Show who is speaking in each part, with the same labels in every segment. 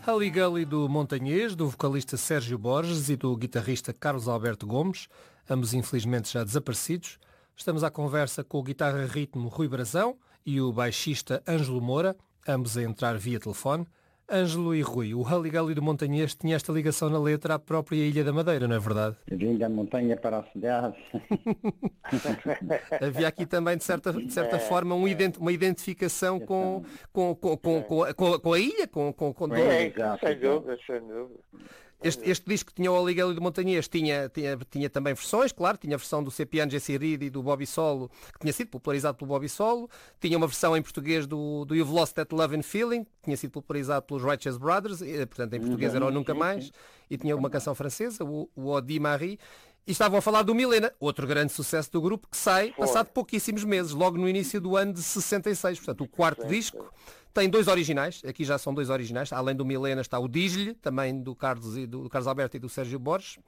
Speaker 1: Hully Gully do Montanhês, do vocalista Sérgio Borges e do guitarrista Carlos Alberto Gomes, ambos infelizmente já desaparecidos. Estamos à conversa com o guitarra-ritmo Rui Brazão e o baixista Ângelo Moura, ambos a entrar via telefone. Ângelo e Rui, o Hully Gully do Montanhês tinha esta ligação na letra à própria Ilha da Madeira, não é verdade?
Speaker 2: Vim da montanha para a cidade.
Speaker 1: Havia aqui também, de certa forma, uma identificação com a ilha,
Speaker 3: sem dúvida.
Speaker 1: Este disco tinha o Hully Gully do Montanhês, tinha também versões, claro, tinha a versão do Cipriano Gesiridi e do Bobby Solo, que tinha sido popularizado pelo Bobby Solo, tinha uma versão em português do You've Lost That Love and Feeling, que tinha sido popularizado pelos Righteous Brothers, portanto em português era o Nunca Mais, e tinha uma canção francesa, o Odi Marie, e estavam a falar do Milena, outro grande sucesso do grupo, que sai passado pouquíssimos meses, logo no início do ano de 66, portanto o quarto disco. Tem dois originais, aqui já são dois originais, além do Milena está o Diz-lhe, também do Carlos Alberto e do Sérgio Borges,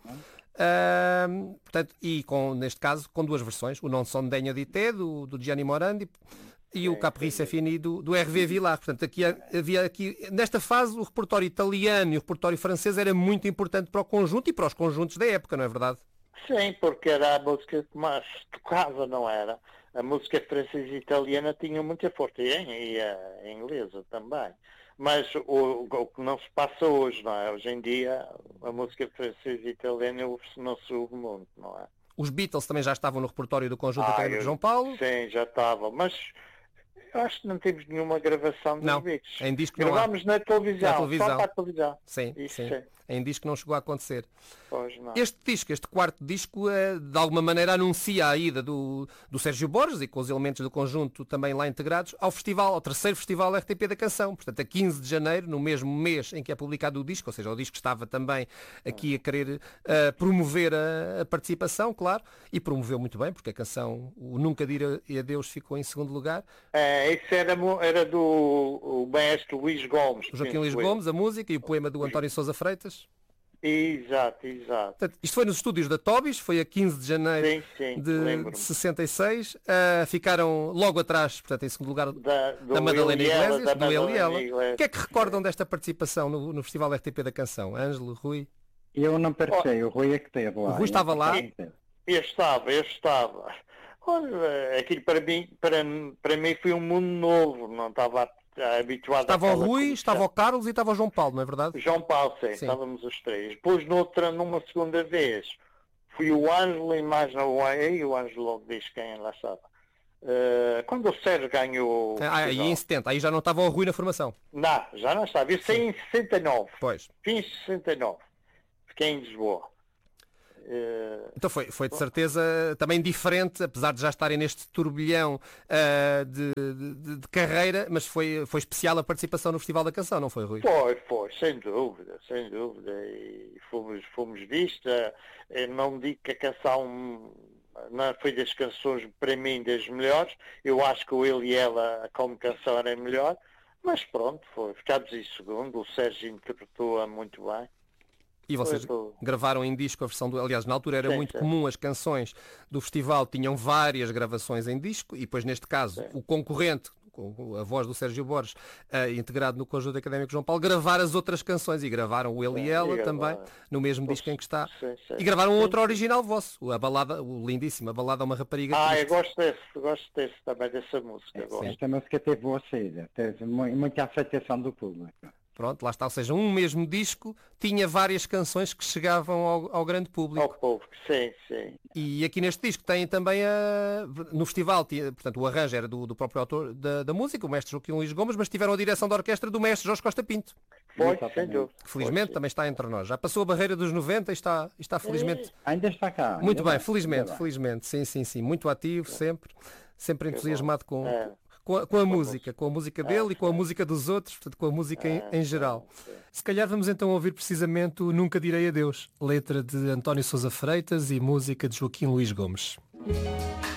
Speaker 1: portanto, e neste caso com duas versões, o Non Son Degno di Te, do Gianni Morandi, e o Caprice Fini do Hervé Villard. Portanto, havia aqui, nesta fase, o repertório italiano e o repertório francês era muito importante para o conjunto e para os conjuntos da época, não é verdade?
Speaker 3: Sim, porque era a música que mais tocava, não era? A música francesa e italiana tinha muita força, e a inglesa também. Mas o que não se passa hoje, não é? Hoje em dia, a música francesa e italiana não se ouve muito, não é?
Speaker 1: Os Beatles também já estavam no repertório do Conjunto Académico de João Paulo?
Speaker 3: Sim, já estavam, mas eu acho que não temos nenhuma gravação dos Beatles.
Speaker 1: Em disco
Speaker 3: gravámos na televisão, só para a televisão.
Speaker 1: Sim. Em disco não chegou a acontecer.
Speaker 3: Pois não.
Speaker 1: Este quarto disco, de alguma maneira anuncia a ida do Sérgio Borges e com os elementos do conjunto também lá integrados ao terceiro Festival RTP da Canção. Portanto, a 15 de janeiro, no mesmo mês em que é publicado o disco, ou seja, o disco estava também aqui a querer promover a participação, claro, e promoveu muito bem, porque a canção O Nunca Dir Adeus ficou em segundo lugar.
Speaker 3: Esse era do maestro Luís Gomes.
Speaker 1: O Joaquim Luís Gomes, a música, e o poema do António Sousa Freitas.
Speaker 3: Exato.
Speaker 1: Portanto, isto foi nos estúdios da Tobis, foi a 15 de janeiro de 66. Ficaram logo atrás, portanto, em segundo lugar, da Madalena Iglesias, do Ele e Ela. O que é que recordam desta participação no Festival RTP da Canção? Ângelo, Rui?
Speaker 2: Eu não participei, o Rui é que esteve lá.
Speaker 1: O Rui estava lá?
Speaker 3: Eu estava. Olha, aquilo para mim foi um mundo novo, não estava habituado.
Speaker 1: Estava o Rui, estava o Carlos e estava o João Paulo, não é verdade?
Speaker 3: João Paulo, sim. Estávamos os três. Depois, numa segunda vez, fui o Ângelo e mais aí o Ângelo logo diz quem lá estava. Quando o Sérgio ganhou...
Speaker 1: aí em 70, aí já não estava o Rui na formação.
Speaker 3: Não, já não estava. Eu saí em 69.
Speaker 1: Pois.
Speaker 3: Fim de 69. Fiquei em Lisboa.
Speaker 1: Então foi de certeza também diferente, apesar de já estarem neste turbilhão de carreira, mas foi especial a participação no Festival da Canção, não foi, Rui?
Speaker 3: Foi, sem dúvida, e fomos vistos. Não digo que a canção não foi das canções, para mim, das melhores. Eu acho que o Ele e Ela como canção era melhor, mas pronto, ficámos em segundo. O Sérgio interpretou-a muito bem.
Speaker 1: E vocês gravaram em disco a versão aliás, na altura era muito comum, as canções do festival tinham várias gravações em disco e depois, neste caso, o concorrente, com a voz do Sérgio Borges, integrado no Conjunto Académico João Paulo, gravar as outras canções e gravaram o Ele e Ela também, no mesmo disco em que está. E gravaram outro original vosso, a balada, o lindíssimo, a balada a uma rapariga.
Speaker 3: Eu gosto desse também, dessa música.
Speaker 2: Esta música teve boa saída, teve muita aceitação do público.
Speaker 1: Pronto, lá está, ou seja, um mesmo disco tinha várias canções que chegavam ao grande público.
Speaker 3: Ao público, sim.
Speaker 1: E aqui neste disco tem também, no festival, portanto, o arranjo era do próprio autor da música, o mestre Joaquim Luís Gomes, mas tiveram a direção da orquestra do mestre Jorge Costa Pinto.
Speaker 3: Foi, sem dúvida.
Speaker 1: Que felizmente também está entre nós. Já passou a barreira dos 90 e está felizmente...
Speaker 2: Ainda está cá.
Speaker 1: Muito bem, felizmente. Sim. Muito ativo, sempre entusiasmado com a música dele e com a música dos outros, portanto, com a música em geral. Se calhar vamos então ouvir precisamente o Nunca Direi Adeus, letra de António Sousa Freitas e música de Joaquim Luís Gomes.